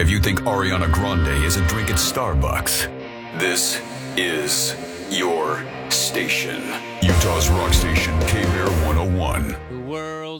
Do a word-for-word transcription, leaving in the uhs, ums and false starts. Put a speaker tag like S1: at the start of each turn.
S1: If you think Ariana Grande is a drink at Starbucks, this is your station. Utah's rock station, K-Bear one oh one.
S2: The world